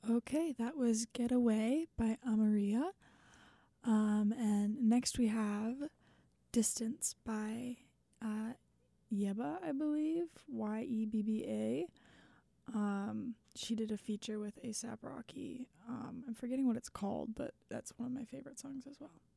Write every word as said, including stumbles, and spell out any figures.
Okay, that was Get Away by Amaria. Um, and next we have Distance by uh, Yebba, I believe. Y E B B A. Um, she did a feature with A$AP Rocky. Um, I'm forgetting what it's called, but that's one of my favorite songs as well.